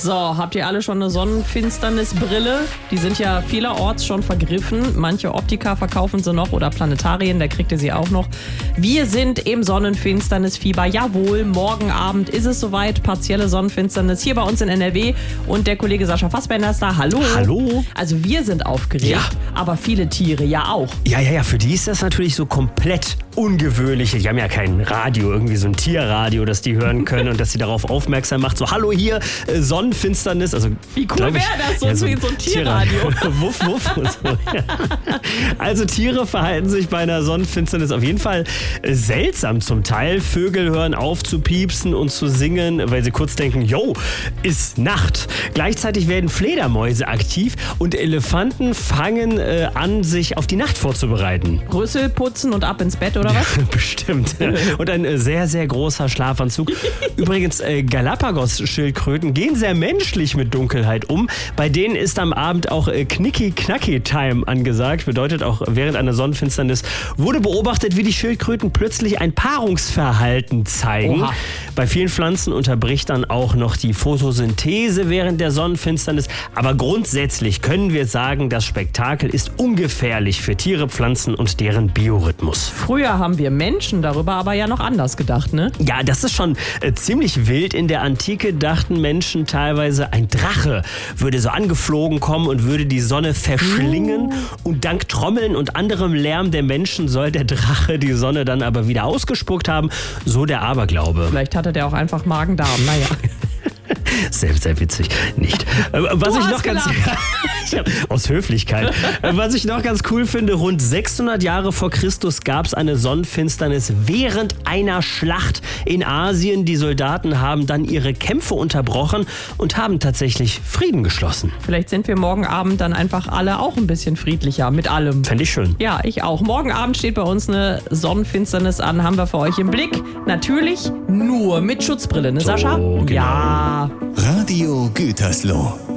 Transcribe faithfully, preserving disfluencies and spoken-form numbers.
So, habt ihr alle schon eine Sonnenfinsternisbrille? Die sind ja vielerorts schon vergriffen. Manche Optiker verkaufen sie noch oder Planetarien, da kriegt ihr sie auch noch. Wir sind im Sonnenfinsternisfieber. Jawohl, morgen Abend ist es soweit. Partielle Sonnenfinsternis hier bei uns in N R W. Und der Kollege Sascha Fassbender ist da. Hallo. Hallo. Also wir sind aufgeregt, ja. aber viele Tiere ja auch. Ja, ja, ja, für die ist das natürlich so komplett ungewöhnlich. Die haben ja kein Radio, irgendwie so ein Tierradio, das die hören können und das sie darauf aufmerksam macht. So, hallo hier, äh, Sonnenfinsternis. Also, wie cool wäre das, so, ja, so, so ein Tierradio. Wuff, wuff. Und so, ja. Also Tiere verhalten sich bei einer Sonnenfinsternis auf jeden Fall äh, seltsam zum Teil. Vögel hören auf zu piepsen und zu singen, weil sie kurz denken, yo, ist Nacht. Gleichzeitig werden Fledermäuse aktiv und Elefanten fangen äh, an, sich auf die Nacht vorzubereiten. Rüssel putzen und ab ins Bett oder was? Ja, bestimmt. Und ein äh, sehr, sehr großer Schlafanzug. Übrigens, äh, Galapagos-Schildkröten gehen sehr menschlich mit Dunkelheit um. Bei denen ist am Abend auch äh, Knicki-Knacki-Time angesagt. Bedeutet auch, während einer Sonnenfinsternis wurde beobachtet, wie die Schildkröten plötzlich ein Paarungsverhalten zeigen. Oha. Bei vielen Pflanzen unterbricht dann auch noch die Photosynthese während der Sonnenfinsternis. Aber grundsätzlich können wir sagen, das Spektakel ist ungefährlich für Tiere, Pflanzen und deren Biorhythmus. Früher haben wir Menschen darüber aber ja noch anders gedacht, ne? Ja, das ist schon äh, ziemlich wild. In der Antike dachten Menschen teilweise, ein Drache würde so angeflogen kommen und würde die Sonne verschlingen. Uh. Und dank Trommeln und anderem Lärm der Menschen soll der Drache die Sonne dann aber wieder ausgespuckt haben. So der Aberglaube. Vielleicht hatte der auch einfach Magen-Darm, naja. Sehr, sehr witzig. Nicht. Was du ich hast noch ganz gelacht. aus Höflichkeit. Was ich noch ganz cool finde, rund sechshundert Jahre vor Christus gab es eine Sonnenfinsternis während einer Schlacht in Asien. Die Soldaten haben dann ihre Kämpfe unterbrochen und haben tatsächlich Frieden geschlossen. Vielleicht sind wir morgen Abend dann einfach alle auch ein bisschen friedlicher mit allem. Fände ich schön. Ja, ich auch. Morgen Abend steht bei uns eine Sonnenfinsternis an, haben wir für euch im Blick. Natürlich nur mit Schutzbrille, ne Sascha? So, genau. Ja. Radio Gütersloh.